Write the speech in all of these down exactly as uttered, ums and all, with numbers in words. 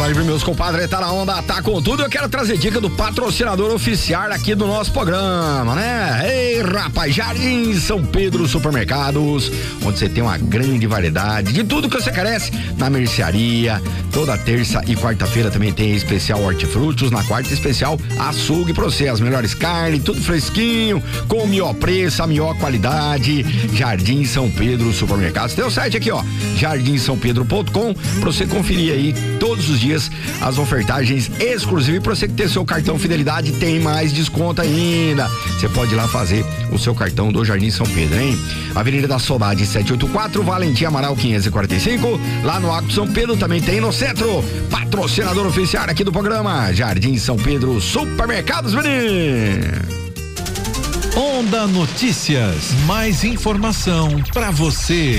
Livre, meus compadres, tá na onda, tá com tudo. Eu quero trazer dica do patrocinador oficial aqui do nosso programa, né? Ei, rapaz, Jardim São Pedro Supermercados, onde você tem uma grande variedade de tudo que você carece na mercearia. Toda terça e quarta-feira também tem especial hortifrutos, na quarta especial açougue pra você, as melhores carnes, tudo fresquinho, com o melhor preço, a melhor qualidade. Jardim São Pedro Supermercados. Tem o site aqui, ó, jardim são pedro ponto com, pra você conferir aí todos os dias as ofertagens exclusivas. E pra você que tem seu cartão Fidelidade, tem mais desconto ainda. Você pode ir lá fazer o seu cartão do Jardim São Pedro, hein? Avenida da Saudade setecentos e oitenta e quatro, Valentim Amaral quinhentos e quarenta e cinco. Lá no Acto São Pedro também tem no centro. Patrocinador oficial aqui do programa, Jardim São Pedro Supermercados, menino. Onda Notícias, mais informação pra você.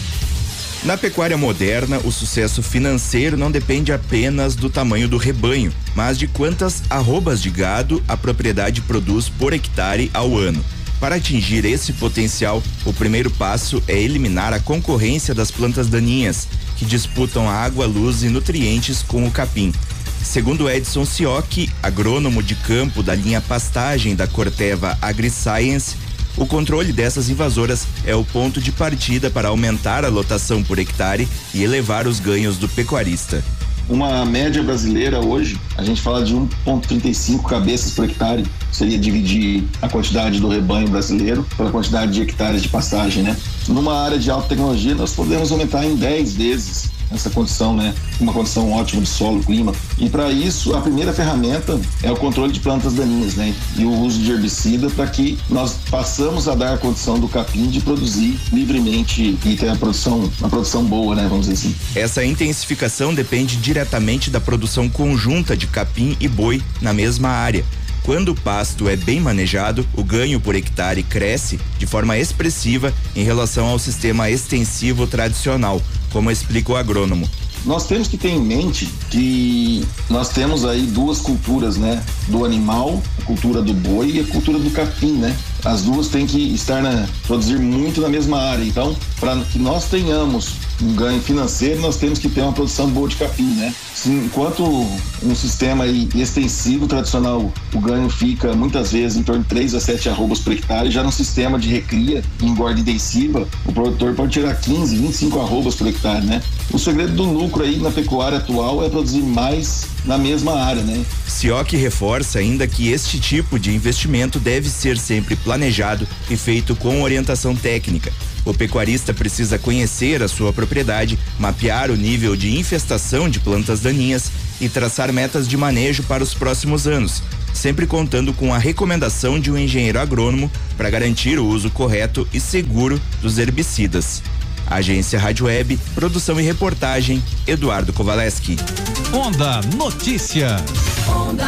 Na pecuária moderna, o sucesso financeiro não depende apenas do tamanho do rebanho, mas de quantas arrobas de gado a propriedade produz por hectare ao ano. Para atingir esse potencial, o primeiro passo é eliminar a concorrência das plantas daninhas, que disputam água, luz e nutrientes com o capim. Segundo Edson Sioc, agrônomo de campo da linha Pastagem da Corteva AgriScience, o controle dessas invasoras é o ponto de partida para aumentar a lotação por hectare e elevar os ganhos do pecuarista. Uma média brasileira hoje, a gente fala de um vírgula trinta e cinco cabeças por hectare, seria dividir a quantidade do rebanho brasileiro pela quantidade de hectares de pastagem, né? Numa área de alta tecnologia, nós podemos aumentar em dez vezes essa condição, né? Uma condição ótima de solo, clima. E para isso, a primeira ferramenta é o controle de plantas daninhas, né? E o uso de herbicida para que nós passamos a dar a condição do capim de produzir livremente e ter a produção, uma produção boa, né? Vamos dizer assim. Essa intensificação depende diretamente da produção conjunta de capim e boi na mesma área. Quando o pasto é bem manejado, o ganho por hectare cresce de forma expressiva em relação ao sistema extensivo tradicional, como explica o agrônomo. Nós temos que ter em mente que nós temos aí duas culturas, né? Do animal, a cultura do boi e a cultura do capim, né? As duas têm que estar na, produzir muito na mesma área. Então, para que nós tenhamos um ganho financeiro, nós temos que ter uma produção boa de capim, né? Se, enquanto um sistema aí extensivo, tradicional, o ganho fica muitas vezes em torno de três a sete arrobas por hectare, já no sistema de recria, engorda intensiva, o produtor pode tirar quinze, vinte e cinco arrobas por hectare, né? O segredo do lucro aí na pecuária atual é produzir mais na mesma área, né? Sioc reforça ainda que este tipo de investimento deve ser sempre planejado e feito com orientação técnica. O pecuarista precisa conhecer a sua propriedade, mapear o nível de infestação de plantas daninhas e traçar metas de manejo para os próximos anos, sempre contando com a recomendação de um engenheiro agrônomo para garantir o uso correto e seguro dos herbicidas. Agência Rádio Web, produção e reportagem, Eduardo Kovaleski. Onda Notícias. Onda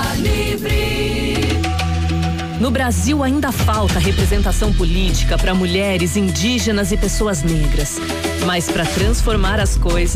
Livre. No Brasil ainda falta representação política para mulheres, indígenas e pessoas negras. Mas para transformar as coisas,